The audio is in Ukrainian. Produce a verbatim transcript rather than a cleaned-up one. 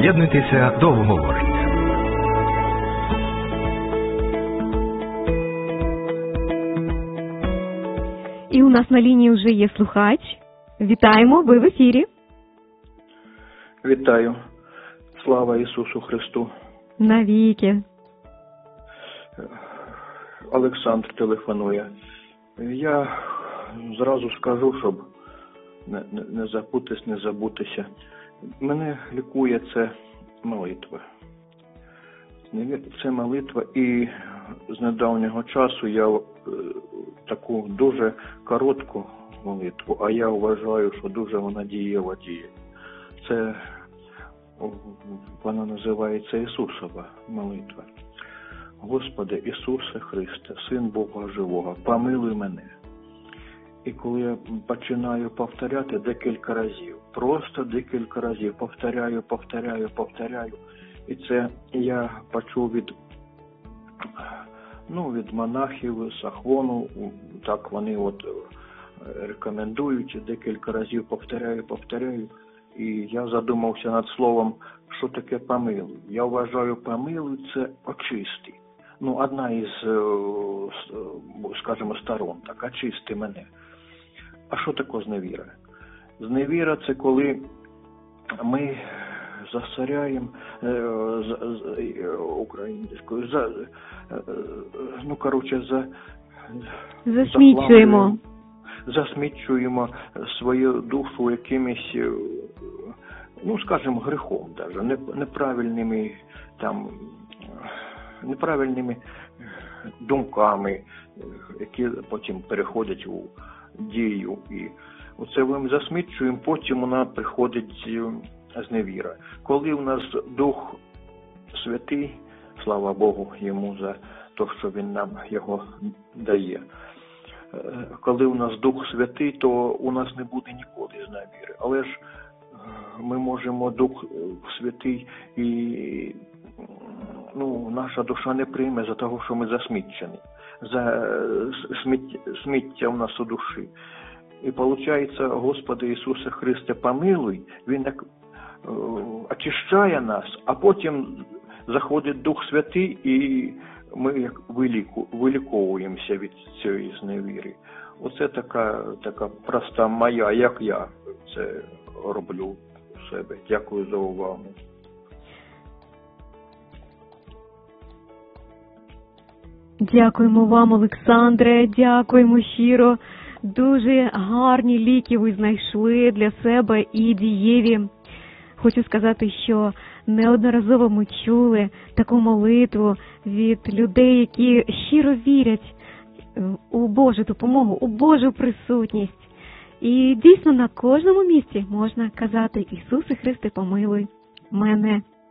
Приєднуйтеся до обговорення. І у нас на лінії вже є слухач. Вітаємо, ви в ефірі. Вітаю. Слава Ісусу Христу. Навіки. Олександр телефонує. Я зразу скажу, щоб не, не, не запутись, не забутися. Мене лікує це молитва. Це молитва, і з недавнього часу я е, таку дуже коротку молитву, а я вважаю, що дуже вона дієва діє. Це вона називається Ісусова молитва. Господи Ісусе Христе, Син Бога Живого, помилуй мене. І коли я починаю повторяти декілька разів, просто декілька разів, повторяю, повторяю, повторяю, і це я почув від, ну, від монахів з Ахвону, так вони от рекомендують, декілька разів повторяю, повторяю, і я задумався над словом, що таке помилуй. Я вважаю, помилуй – це очисти. Ну, одна із, скажімо, сторон, так, очисти мене. А що таке зневіра? Зневіра – це коли ми засоряємо українською, за, ну, коротше, за, засмічуємо. Засмічуємо свою душу якимось, ну, скажімо, грехом даже, неправильними, там, неправильними думками, які потім переходять у дію. І оце ми засмічуємо, потім вона приходить зневіра. Коли у нас Дух Святий, слава Богу йому за те, що він нам його дає, коли у нас Дух Святий, то у нас не буде ніколи зневіри. Але ж ми можемо Дух Святий і, ну, наша душа не прийме за того, що ми засмічені. За сміття, сміття у нас у душі. І виходить, Господи Ісусе Христе, помилуй, Він як очищає нас, а потім заходить Дух Святий і ми як виліку, виліковуємося від цієї зневіри. Оце така, така проста моя, як я це роблю в себе. Дякую за увагу. Дякуємо вам, Олександре, дякуємо щиро. Дуже гарні ліки ви знайшли для себе і дієві. Хочу сказати, що неодноразово ми чули таку молитву від людей, які щиро вірять у Божу допомогу, у Божу присутність. І дійсно на кожному місці можна казати: Ісусе Христе, помилуй мене.